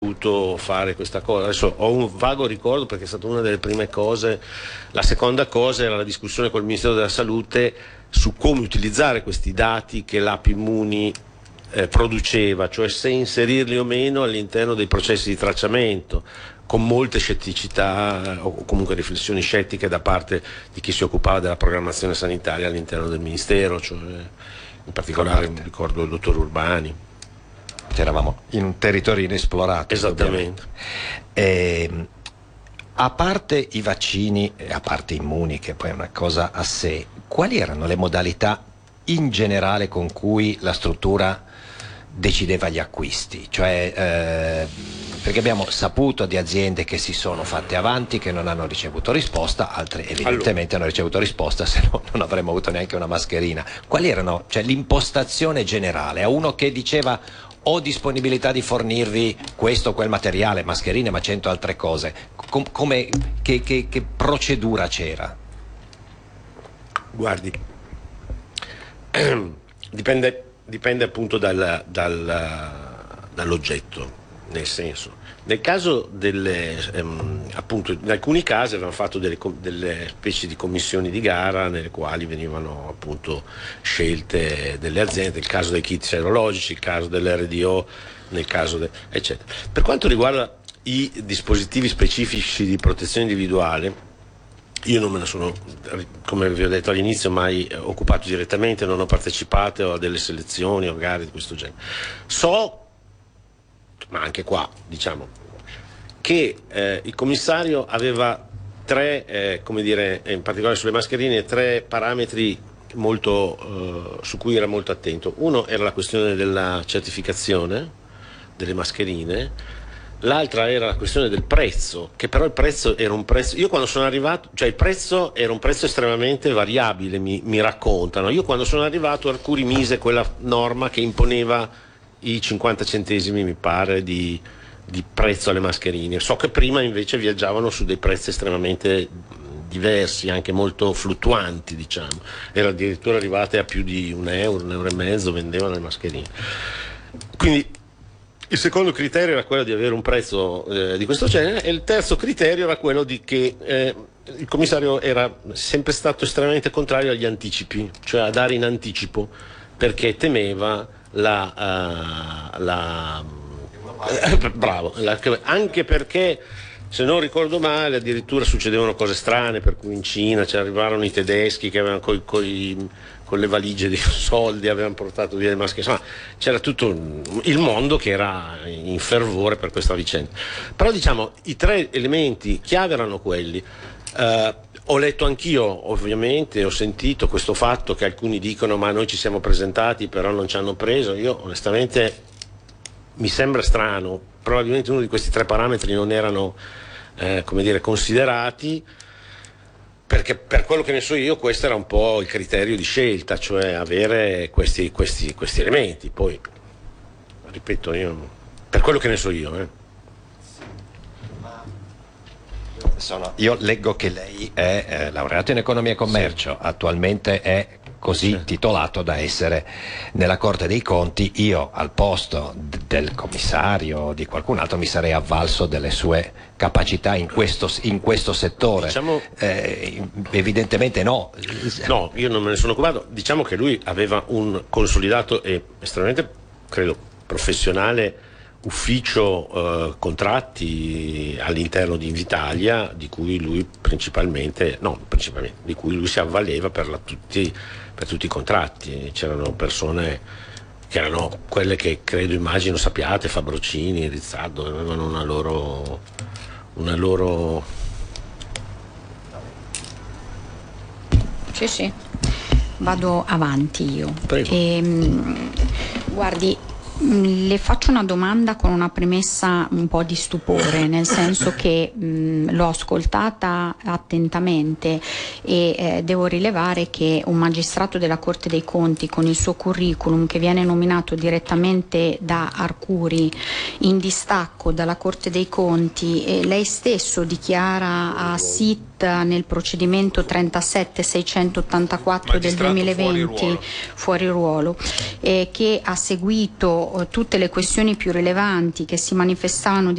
dovuto fare questa cosa. Adesso ho un vago ricordo perché è stata una delle prime cose. La seconda cosa era la discussione col Ministero della Salute su come utilizzare questi dati che l'API Immuni produceva, cioè se inserirli o meno all'interno dei processi di tracciamento, con molte scetticità o comunque riflessioni scettiche da parte di chi si occupava della programmazione sanitaria all'interno del Ministero, cioè, in particolare mi ricordo il dottor Urbani. Eravamo in un territorio inesplorato. Esattamente. A parte i vaccini e a parte Immuni, che poi è una cosa a sé, quali erano le modalità in generale con cui la struttura decideva gli acquisti? Cioè, perché abbiamo saputo di aziende che si sono fatte avanti, che non hanno ricevuto risposta, altre evidentemente hanno ricevuto risposta, se no non avremmo avuto neanche una mascherina. Quali erano, cioè, l'impostazione generale a uno che diceva: ho disponibilità di fornirvi questo o quel materiale, mascherine, ma 100 altre cose? Che procedura c'era? Guardi, dipende appunto dall'oggetto, nel senso, nel caso appunto in alcuni casi avevano fatto delle specie di commissioni di gara nelle quali venivano appunto scelte delle aziende, il caso dei kit serologici, il caso dell'RDO, nel caso eccetera. Per quanto riguarda i dispositivi specifici di protezione individuale, io non me ne sono, come vi ho detto all'inizio, mai occupato direttamente, non ho partecipato a delle selezioni o gare di questo genere. So, ma anche qua diciamo, che il commissario aveva come dire, in particolare sulle mascherine, 3 parametri su cui era molto attento. Uno era la questione della certificazione delle mascherine. L'altra era la questione del prezzo, che però il prezzo era un prezzo, io quando sono arrivato, cioè il prezzo era un prezzo estremamente variabile, mi raccontano. Io quando sono arrivato Arcuri mise quella norma che imponeva i 50 centesimi, mi pare, di prezzo alle mascherine. So che prima invece viaggiavano su dei prezzi estremamente diversi, anche molto fluttuanti, diciamo. Era addirittura arrivate a più di €1, €1,50 vendevano le mascherine. Quindi il secondo criterio era quello di avere un prezzo di questo genere, e il terzo criterio era quello di che il commissario era sempre stato estremamente contrario agli anticipi, cioè a dare in anticipo, perché temeva anche perché, se non ricordo male, addirittura succedevano cose strane, per cui in Cina arrivarono i tedeschi che avevano con le valigie di soldi avevano portato via le maschere, insomma c'era tutto il mondo che era in fervore per questa vicenda. Però diciamo i 3 elementi chiave erano quelli. Ho letto anch'io, ovviamente, ho sentito questo fatto che alcuni dicono: ma noi ci siamo presentati però non ci hanno preso. Io onestamente mi sembra strano, probabilmente uno di questi 3 parametri non erano come dire, considerati, perché per quello che ne so io questo era un po' il criterio di scelta, cioè avere questi elementi. Poi ripeto, per quello che ne so io Io leggo che lei è laureato in economia e commercio, sì. Attualmente è così titolato da essere nella Corte dei Conti. Io al posto del commissario o di qualcun altro mi sarei avvalso delle sue capacità in questo settore. Diciamo, evidentemente no. No, io non me ne sono occupato. Diciamo che lui aveva un consolidato e estremamente, credo, professionale ufficio contratti all'interno di Invitalia, di cui lui di cui lui si avvaleva per tutti i contratti. C'erano persone che erano quelle che immagino sappiate, Fabrocini, Rizzardo, avevano una loro Sì, vado avanti io. Prego. Guardi, le faccio una domanda con una premessa un po' di stupore, nel senso che l'ho ascoltata attentamente e devo rilevare che un magistrato della Corte dei Conti, con il suo curriculum, che viene nominato direttamente da Arcuri in distacco dalla Corte dei Conti, lei stesso dichiara a SIT nel procedimento 37684 del 2020 fuori ruolo, che ha seguito tutte le questioni più rilevanti che si manifestavano di